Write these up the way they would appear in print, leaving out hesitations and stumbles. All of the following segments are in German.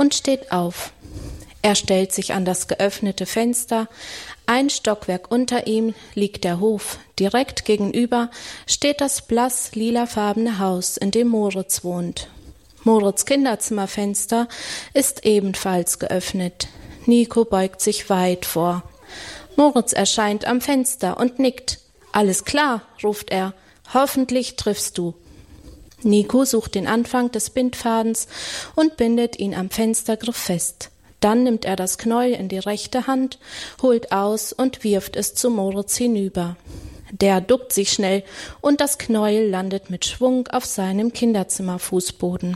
und steht auf. Er stellt sich an das geöffnete Fenster. Ein Stockwerk unter ihm liegt der Hof. Direkt gegenüber steht das blass lilafarbene Haus, in dem Moritz wohnt. Moritz' Kinderzimmerfenster ist ebenfalls geöffnet. Nico beugt sich weit vor. Moritz erscheint am Fenster und nickt. »Alles klar«, ruft er. »Hoffentlich triffst du.« Nico sucht den Anfang des Bindfadens und bindet ihn am Fenstergriff fest. Dann nimmt er das Knäuel in die rechte Hand, holt aus und wirft es zu Moritz hinüber. Der duckt sich schnell und das Knäuel landet mit Schwung auf seinem Kinderzimmerfußboden.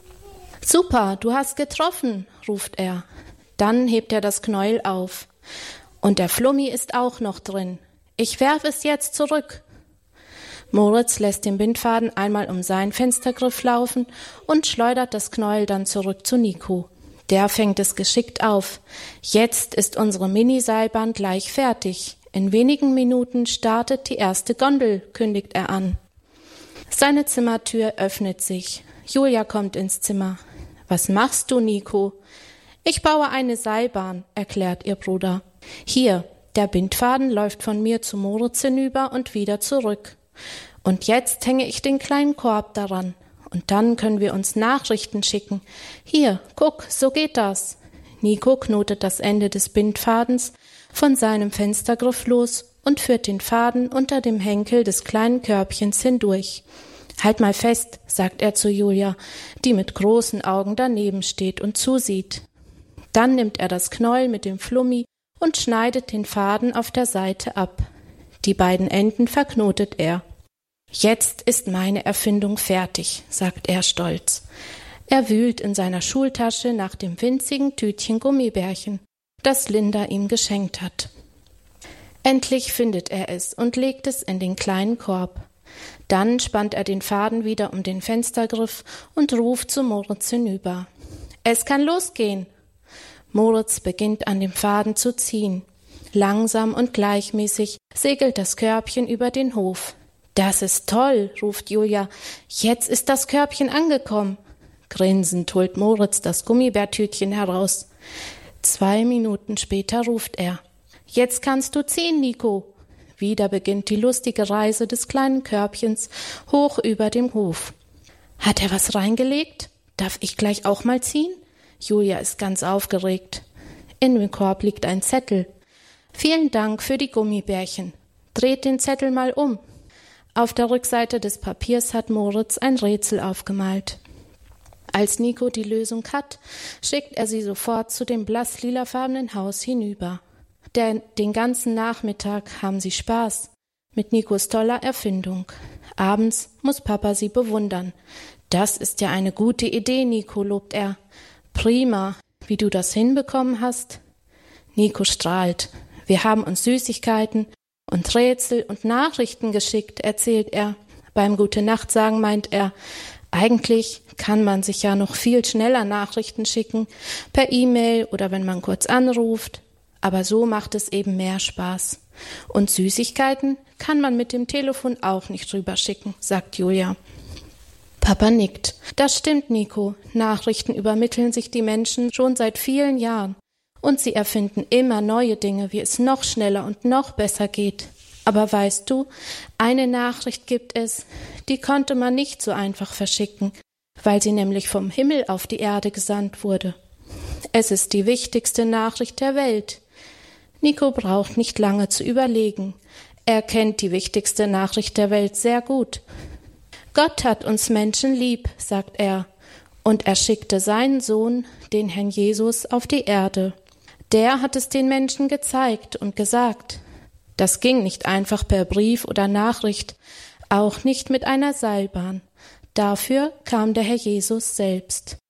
»Super, du hast getroffen«, ruft er. Dann hebt er das Knäuel auf. »Und der Flummi ist auch noch drin. Ich werfe es jetzt zurück.« Moritz lässt den Bindfaden einmal um seinen Fenstergriff laufen und schleudert das Knäuel dann zurück zu Nico. Der fängt es geschickt auf. Jetzt ist unsere Miniseilbahn gleich fertig. In wenigen Minuten startet die erste Gondel, kündigt er an. Seine Zimmertür öffnet sich. Julia kommt ins Zimmer. »Was machst du, Nico?« »Ich baue eine Seilbahn«, erklärt ihr Bruder. »Hier, der Bindfaden läuft von mir zu Moritz hinüber und wieder zurück. Und jetzt hänge ich den kleinen Korb daran. Und dann können wir uns Nachrichten schicken. Hier, guck, so geht das.« Nico knotet das Ende des Bindfadens von seinem Fenstergriff los und führt den Faden unter dem Henkel des kleinen Körbchens hindurch. »Halt mal fest«, sagt er zu Julia, die mit großen Augen daneben steht und zusieht. Dann nimmt er das Knäuel mit dem Flummi und schneidet den Faden auf der Seite ab. Die beiden Enden verknotet er. »Jetzt ist meine Erfindung fertig«, sagt er stolz. Er wühlt in seiner Schultasche nach dem winzigen Tütchen Gummibärchen, das Linda ihm geschenkt hat. Endlich findet er es und legt es in den kleinen Korb. Dann spannt er den Faden wieder um den Fenstergriff und ruft zu Moritz hinüber. »Es kann losgehen!« Moritz beginnt an dem Faden zu ziehen. Langsam und gleichmäßig segelt das Körbchen über den Hof. »Das ist toll«, ruft Julia. »Jetzt ist das Körbchen angekommen.« Grinsend holt Moritz das Gummibärtütchen heraus. 2 Minuten später ruft er. »Jetzt kannst du ziehen, Nico.« Wieder beginnt die lustige Reise des kleinen Körbchens hoch über dem Hof. »Hat er was reingelegt? Darf ich gleich auch mal ziehen?« Julia ist ganz aufgeregt. In dem Korb liegt ein Zettel. »Vielen Dank für die Gummibärchen. Dreht den Zettel mal um.« Auf der Rückseite des Papiers hat Moritz ein Rätsel aufgemalt. Als Nico die Lösung hat, schickt er sie sofort zu dem blass lilafarbenen Haus hinüber. Den ganzen Nachmittag haben sie Spaß mit Nikos toller Erfindung. Abends muss Papa sie bewundern. »Das ist ja eine gute Idee, Nico«, lobt er. »Prima, wie du das hinbekommen hast.« Nico strahlt. »Wir haben uns Süßigkeiten und Rätsel und Nachrichten geschickt«, erzählt er. Beim Gute-Nacht-Sagen meint er, eigentlich kann man sich ja noch viel schneller Nachrichten schicken, per E-Mail oder wenn man kurz anruft. Aber so macht es eben mehr Spaß. Und Süßigkeiten kann man mit dem Telefon auch nicht rüberschicken, sagt Julia. Papa nickt. Das stimmt, Nico. Nachrichten übermitteln sich die Menschen schon seit vielen Jahren. Und sie erfinden immer neue Dinge, wie es noch schneller und noch besser geht. Aber weißt du, eine Nachricht gibt es, die konnte man nicht so einfach verschicken, weil sie nämlich vom Himmel auf die Erde gesandt wurde. Es ist die wichtigste Nachricht der Welt. Nico braucht nicht lange zu überlegen. Er kennt die wichtigste Nachricht der Welt sehr gut. Gott hat uns Menschen lieb, sagt er, und er schickte seinen Sohn, den Herrn Jesus, auf die Erde. Der hat es den Menschen gezeigt und gesagt. Das ging nicht einfach per Brief oder Nachricht, auch nicht mit einer Seilbahn. Dafür kam der Herr Jesus selbst.